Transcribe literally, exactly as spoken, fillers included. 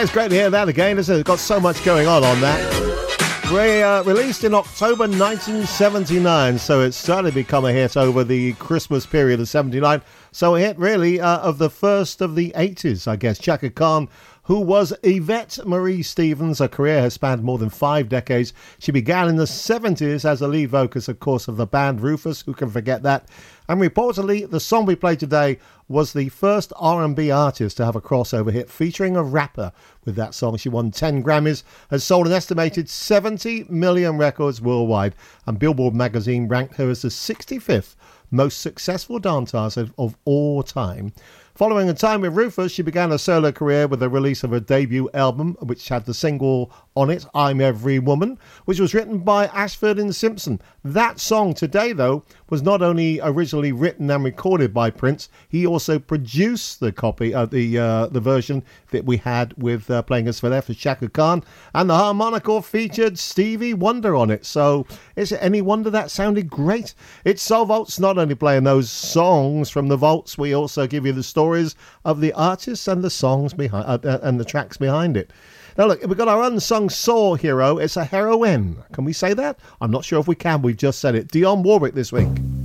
It's great to hear that again, isn't it? It's got so much going on on that. Re, uh, released in October nineteen seventy-nine, so it started to become a hit over the Christmas period of seventy-nine. So a hit, really, uh, of the first of the eighties, I guess. Chaka Khan, who was Yvette Marie Stevens. Her career has spanned more than five decades. She began in the seventies as a lead vocalist, of course, of the band Rufus. Who can forget that? And reportedly, the song we played today was the first R and B artist to have a crossover hit featuring a rapper with that song. She won ten Grammys, has sold an estimated seventy million records worldwide, and Billboard magazine ranked her as the sixty-fifth most successful dance artist of all time. Following a time with Rufus, she began a solo career with the release of her debut album, which had the single on it, I'm Every Woman, which was written by Ashford and Simpson. That song today, though, was not only originally written and recorded by Prince, he also produced the copy of the uh, the version that we had with uh, playing us for there for Chaka Khan, and the harmonica featured Stevie Wonder on it. So is it any wonder that sounded great? It's Soul Vaults, not only playing those songs from the vaults, we also give you the stories of the artists and the songs behind uh, and the tracks behind it. Now look, we've got our unsung soul hero. It's a heroine. Can we say that? I'm not sure if we can. We've just said it. Dionne Warwick this week.